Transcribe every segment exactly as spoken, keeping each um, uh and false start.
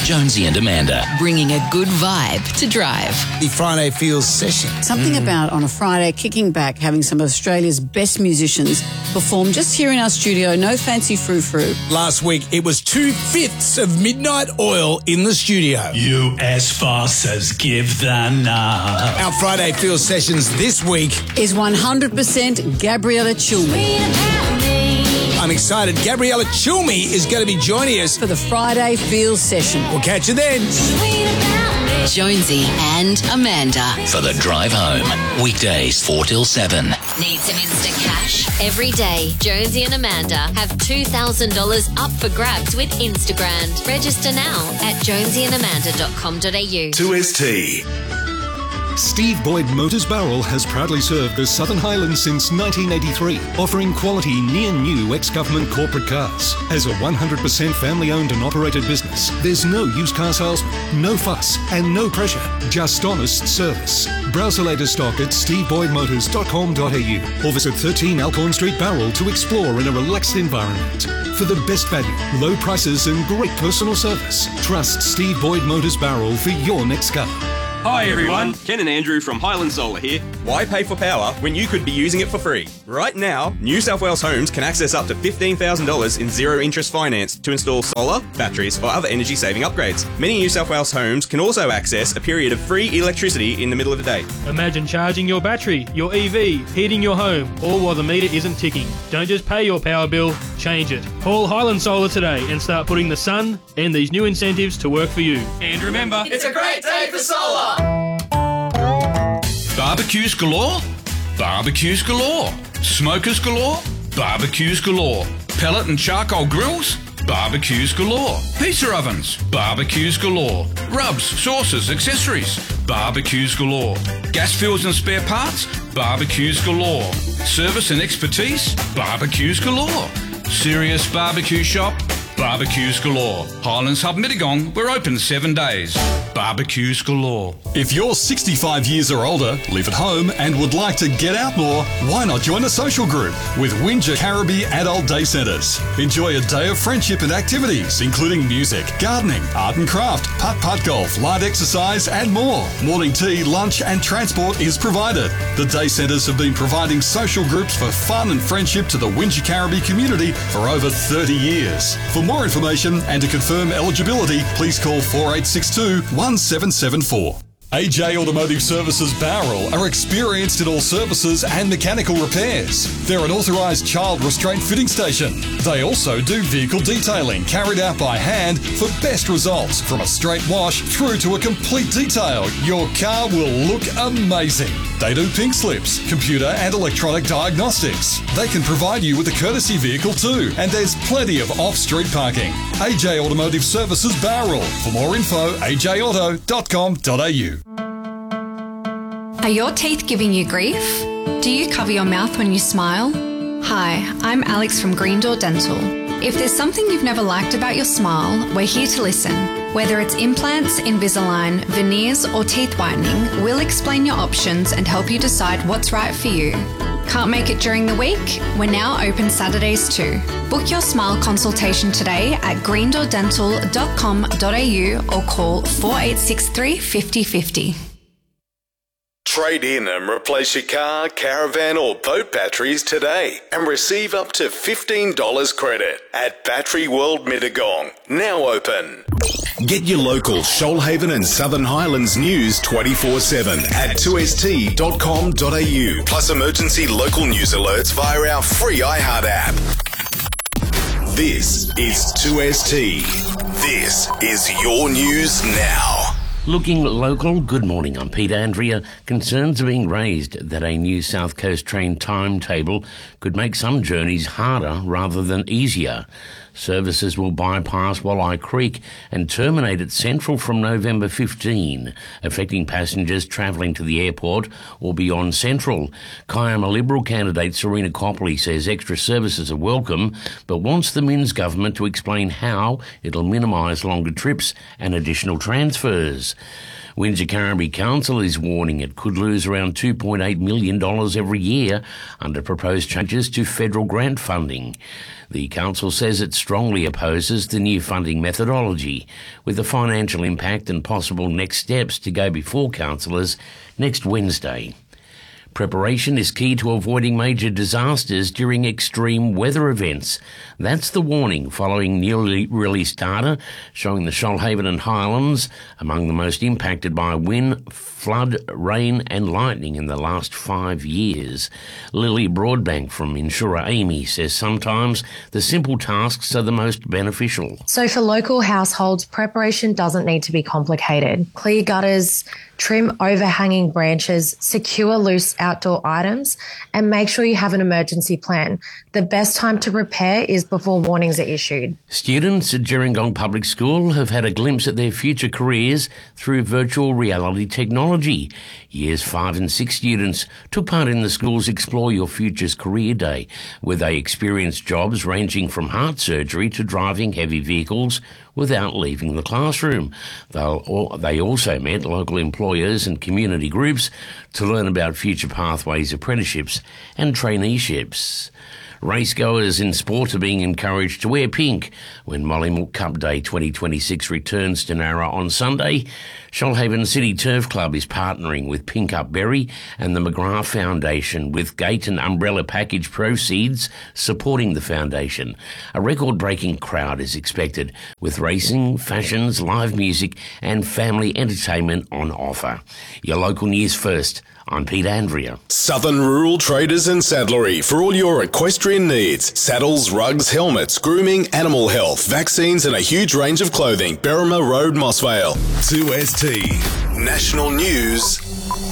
Jonesy and Amanda. Bringing a good vibe to drive. The Friday Feels session. Something mm. about on a Friday kicking back, having some of Australia's best musicians perform just here in our studio. No fancy frou-frou. Last week, it was two-fifths of Midnight Oil in the studio. You as fast as give the nod. Our Friday Feels sessions this week is one hundred percent Gabriella Cilmi. I'm excited. Gabriella Cilmi is going to be joining us for the Friday Feels session. We'll catch you then. Jonesy and Amanda. For the drive home. Weekdays four till seven. Need some instant cash? Every day, Jonesy and Amanda have two thousand dollars up for grabs with Instagram. Register now at jonesy and amanda dot com dot a u. two S T. Steve Boyd Motors Barrel has proudly served the Southern Highlands since nineteen eighty-three, offering quality near-new ex-government corporate cars. As a one hundred percent family-owned and operated business, there's no used car salesman, no fuss, and no pressure, just honest service. Browse the latest stock at steve boyd motors dot com dot a u or visit thirteen Alcorn Street Barrel to explore in a relaxed environment. For the best value, low prices and great personal service, trust Steve Boyd Motors Barrel for your next car. Hi everyone, Ken and Andrew from Highland Solar here. Why pay for power when you could be using it for free? Right now, New South Wales homes can access up to fifteen thousand dollars in zero interest finance to install solar, batteries or other energy saving upgrades. Many New South Wales homes can also access a period of free electricity in the middle of the day. Imagine charging your battery, your E V, heating your home, all while the meter isn't ticking. Don't just pay your power bill, change it. Call Highland Solar today and start putting the sun and these new incentives to work for you. And remember, it's a great day for solar! Barbecues galore? Barbecues galore. Smokers galore? Barbecues galore. Pellet and charcoal grills? Barbecues galore. Pizza ovens? Barbecues galore. Rubs, sauces, accessories? Barbecues galore. Gas fuels and spare parts? Barbecues galore. Service and expertise? Barbecues galore. Serious barbecue shop? Barbecues galore. Highlands Hub Mittagong, we're open seven days. Barbecues galore. If you're sixty-five years or older, live at home and would like to get out more, why not join a social group with Windsor Caribbean Adult Day Centres? Enjoy a day of friendship and activities, including music, gardening, art and craft, putt-putt golf, light exercise and more. Morning tea, lunch and transport is provided. The Day Centres have been providing social groups for fun and friendship to the Windsor Caribbean community for over thirty years. For more information and to confirm eligibility, please call four eight six two, one seven seven four. A J Automotive Services Bowral are experienced in all services and mechanical repairs. They're an authorised child restraint fitting station. They also do vehicle detailing carried out by hand for best results. From a straight wash through to a complete detail, your car will look amazing. They do pink slips, computer and electronic diagnostics. They can provide you with a courtesy vehicle too, and there's plenty of off-street parking. A J Automotive Services Bowral. For more info, a j auto dot com dot a u. Are your teeth giving you grief? Do you cover your mouth when you smile? Hi, I'm Alex from Green Door Dental. If there's something you've never liked about your smile, we're here to listen. Whether it's implants, Invisalign, veneers or teeth whitening, we'll explain your options and help you decide what's right for you. Can't make it during the week? We're now open Saturdays too. Book your smile consultation today at green door dental dot com dot a u or call four eight six three, five zero five zero. Trade in and replace your car, caravan or boat batteries today and receive up to fifteen dollars credit at Battery World Mittagong, now open. Get your local Shoalhaven and Southern Highlands news twenty-four seven at two s t dot com dot a u, plus emergency local news alerts via our free iHeart app. This is two S T. This is your news now. Looking local, good morning, I'm Peter Andrea. Concerns are being raised that a new South Coast train timetable could make some journeys harder rather than easier. Services will bypass Walleye Creek and terminate at Central from November fifteenth, affecting passengers travelling to the airport or beyond Central. Kiama Liberal candidate Serena Copley says extra services are welcome, but wants the Minns government to explain how it'll minimise longer trips and additional transfers. Wingecarribee Council is warning it could lose around two point eight million dollars every year under proposed changes to federal grant funding. The council says it strongly opposes the new funding methodology, with the financial impact and possible next steps to go before councillors next Wednesday. Preparation is key to avoiding major disasters during extreme weather events. That's the warning following newly released data showing the Shoalhaven and Highlands among the most impacted by wind, flood, rain and lightning in the last five years. Lily Broadbank from insurer Amy says sometimes the simple tasks are the most beneficial. So for local households, preparation doesn't need to be complicated. Clear gutters, trim overhanging branches, secure loose outdoor items, and make sure you have an emergency plan. The best time to prepare is before warnings are issued. Students at Gerringong Public School have had a glimpse at their future careers through virtual reality technology. Years five and six students took part in the school's Explore Your Futures Career Day, where they experienced jobs ranging from heart surgery to driving heavy vehicles without leaving the classroom. They'll, they also met local employers and community groups to learn about future pathways, apprenticeships and traineeships. Racegoers in sport are being encouraged to wear pink when Mollymook Cup Day twenty twenty-six returns to Narra on Sunday. Shoalhaven City Turf Club is partnering with Pink Up Berry and the McGrath Foundation, with gate and umbrella package proceeds supporting the foundation. A record-breaking crowd is expected, with racing, fashions, live music and family entertainment on offer. Your local news first. I'm Pete Andrea. Southern Rural Traders and Saddlery for all your equestrian needs. Saddles, rugs, helmets, grooming, animal health, vaccines and a huge range of clothing. Berrima Road, Mossvale. two S T. National News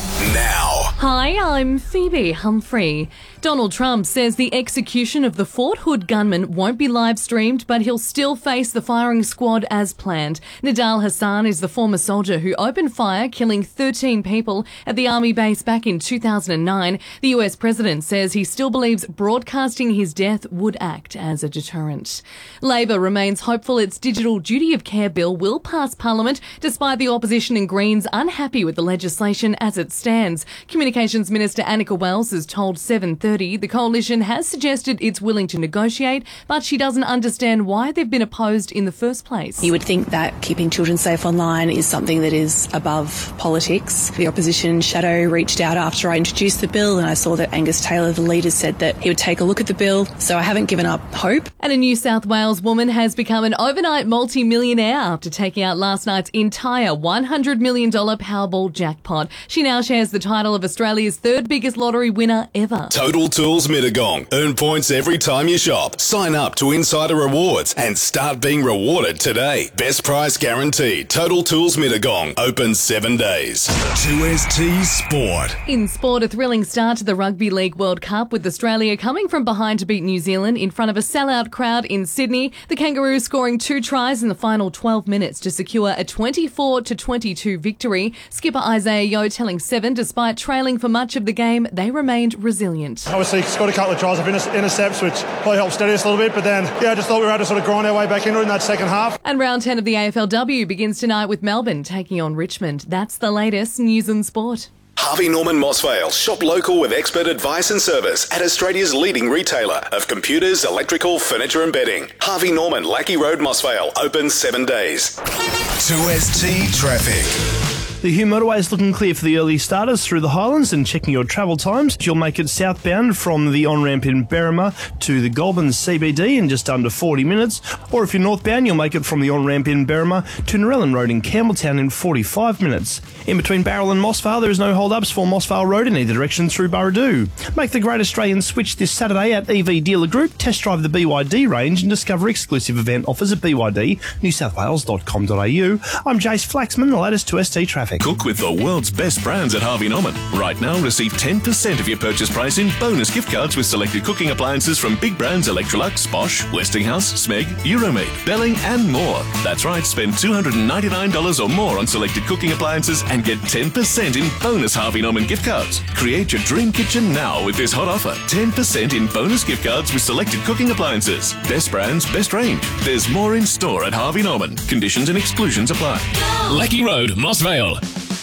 now. Hi, I'm Phoebe Humphrey. Donald Trump says the execution of the Fort Hood gunman won't be live streamed, but he'll still face the firing squad as planned. Nidal Hassan is the former soldier who opened fire, killing thirteen people at the army base back in two thousand nine. The U S president says he still believes broadcasting his death would act as a deterrent. Labor remains hopeful its digital duty of care bill will pass Parliament, despite the opposition and Greens unhappy with the legislation as it stands. Communications Minister Annika Wells has told seven thirty the coalition has suggested it's willing to negotiate, but she doesn't understand why they've been opposed in the first place. You would think that keeping children safe online is something that is above politics. The opposition shadow reached out after I introduced the bill, and I saw that Angus Taylor, the leader, said that he would take a look at the bill, so I haven't given up hope. And a New South Wales woman has become an overnight multi-millionaire after taking out last night's entire one hundred million dollars Powerball jackpot. She now shares the title of Australia's third biggest lottery winner ever. Total Tools Mittagong. Earn points every time you shop. Sign up to Insider Rewards and start being rewarded today. Best price guaranteed. Total Tools Mittagong. Open seven days. two S T Sport. In sport, a thrilling start to the Rugby League World Cup, with Australia coming from behind to beat New Zealand in front of a sellout crowd in Sydney. The Kangaroos scoring two tries in the final twelve minutes to secure a twenty-four to twenty-two victory. Skipper Isaiah Yeo telling Seven, despite trailing for much of the game, they remained resilient. Obviously scored a couple of tries of intercepts, which probably helped steady us a little bit, but then yeah, I just thought we were able to sort of grind our way back into it in that second half. And round ten of the A F L W begins tonight with Melbourne taking on Richmond. That's the latest news and sport. Harvey Norman Mossvale. Shop local with expert advice and service at Australia's leading retailer of computers, electrical, furniture and bedding. Harvey Norman, Lackey Road, Mossvale. Open seven days. two S T Traffic. The Hume motorway is looking clear for the early starters through the Highlands, and checking your travel times, you'll make it southbound from the on-ramp in Berrima to the Goulburn C B D in just under forty minutes, or if you're northbound, you'll make it from the on-ramp in Berrima to Narellan Road in Campbelltown in forty-five minutes. In between Barrel and Mossvale, there is no hold-ups for Mossvale Road in either direction through Burradoo. Make the Great Australian Switch this Saturday at E V Dealer Group, test drive the B Y D range and discover exclusive event offers at b y d new south wales dot com dot a u. I'm Jace Flaxman, the latest two S T traffic. Cook with the world's best brands at Harvey Norman. Right now, receive ten percent of your purchase price in bonus gift cards with selected cooking appliances from big brands Electrolux, Bosch, Westinghouse, Smeg, Euromade, Belling and more. That's right, spend two hundred ninety-nine dollars or more on selected cooking appliances and get ten percent in bonus Harvey Norman gift cards. Create your dream kitchen now with this hot offer. ten percent in bonus gift cards with selected cooking appliances. Best brands, best range. There's more in store at Harvey Norman. Conditions and exclusions apply. Lackey Road, Mossvale.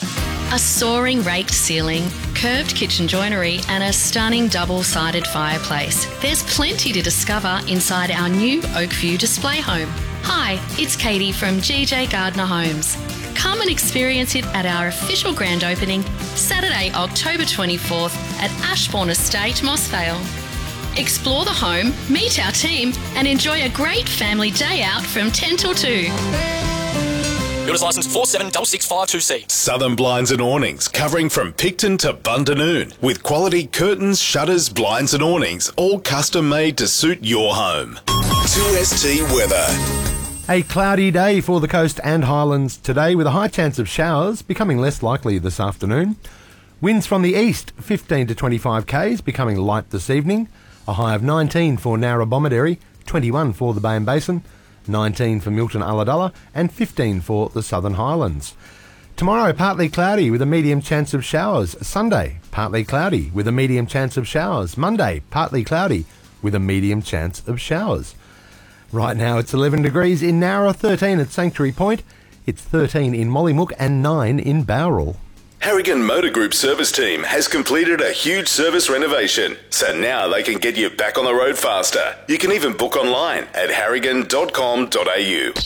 A soaring raked ceiling, curved kitchen joinery and a stunning double-sided fireplace. There's plenty to discover inside our new Oakview display home. Hi, it's Katie from G J Gardner Homes. Come and experience it at our official grand opening, Saturday, October twenty-fourth at Ashbourne Estate, Mossvale. Explore the home, meet our team and enjoy a great family day out from ten till two. Builder's licence four seven six six five two C. Southern Blinds and Awnings, covering from Picton to Bundanoon, with quality curtains, shutters, blinds and awnings, all custom made to suit your home. two S T weather. A cloudy day for the coast and highlands today, with a high chance of showers, becoming less likely this afternoon. Winds from the east, fifteen to twenty-five k's, becoming light this evening. A high of nineteen for Narrabomanderi, twenty-one for the Bay and Basin, nineteen for Milton Ulladulla and fifteen for the Southern Highlands. Tomorrow, partly cloudy with a medium chance of showers. Sunday, partly cloudy with a medium chance of showers. Monday, partly cloudy with a medium chance of showers. Right now it's eleven degrees in Nowra, thirteen at Sanctuary Point. It's thirteen in Mollymook and nine in Bowral. Harrigan Motor Group service team has completed a huge service renovation, so now they can get you back on the road faster. You can even book online at harrigan dot com dot a u.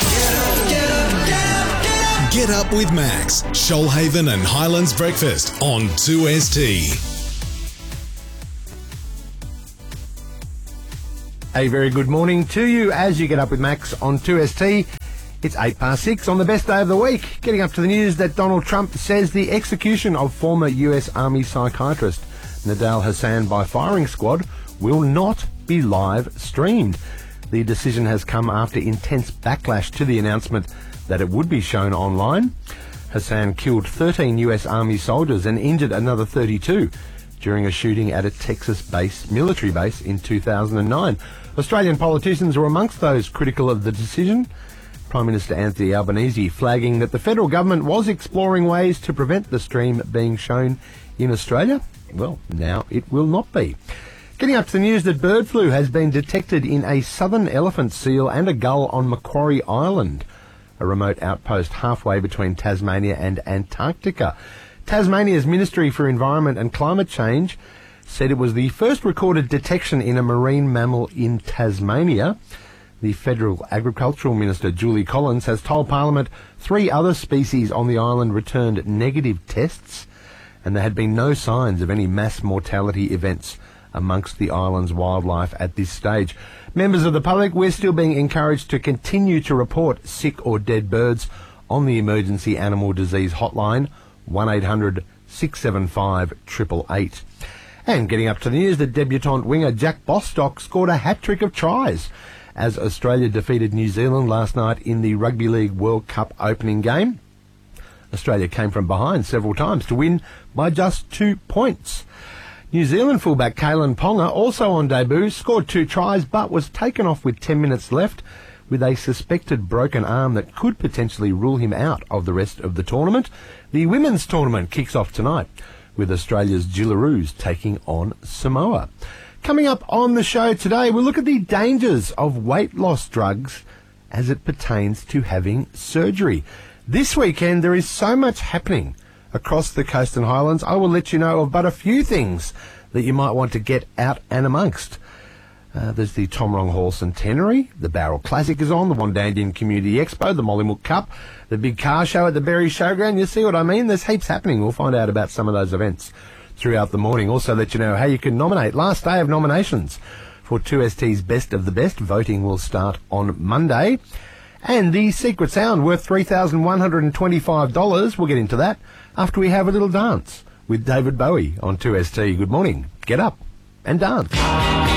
Get up with Max, Shoalhaven and Highlands Breakfast on two S T. A very good morning to you as you get up with Max on two S T. It's eight past six on the best day of the week. Getting up to the news that Donald Trump says the execution of former U S Army psychiatrist Nidal Hasan by firing squad will not be live streamed. The decision has come after intense backlash to the announcement that it would be shown online. Hasan killed thirteen U S Army soldiers and injured another thirty-two during a shooting at a Texas base, military base in two thousand nine. Australian politicians were amongst those critical of the decision. Prime Minister Anthony Albanese flagging that the federal government was exploring ways to prevent the stream being shown in Australia. Well, now it will not be. Getting up to the news that bird flu has been detected in a southern elephant seal and a gull on Macquarie Island, a remote outpost halfway between Tasmania and Antarctica. Tasmania's Ministry for Environment and Climate Change said it was the first recorded detection in a marine mammal in Tasmania. The Federal Agricultural Minister, Julie Collins, has told Parliament three other species on the island returned negative tests, and there had been no signs of any mass mortality events amongst the island's wildlife at this stage. Members of the public, we're still being encouraged to continue to report sick or dead birds on the Emergency Animal Disease Hotline, one eight hundred six seven five eight eight eight. And getting up to the news that debutante winger Jack Bostock scored a hat-trick of tries as Australia defeated New Zealand last night in the Rugby League World Cup opening game. Australia came from behind several times to win by just two points. New Zealand fullback Kalen Ponga, also on debut, scored two tries but was taken off with ten minutes left with a suspected broken arm that could potentially rule him out of the rest of the tournament. The women's tournament kicks off tonight with Australia's Jillaroos taking on Samoa. Coming up on the show today, we'll look at the dangers of weight loss drugs as it pertains to having surgery. This weekend, there is so much happening across the coast and highlands. I will let you know of but a few things that you might want to get out and amongst. Uh, there's the Tomrong Hall Centenary, the Barrel Classic is on, the Wandanian Community Expo, the Mollymook Cup, the big car show at the Berry Showground. You see what I mean? There's heaps happening. We'll find out about some of those events throughout the morning. Also let you know how you can nominate. Last day of nominations for two S T's Best of the Best. Voting will start on Monday. And the Secret Sound worth three thousand one hundred twenty-five dollars. We'll get into that after we have a little dance with David Bowie on two S T. Good morning. Get up and dance.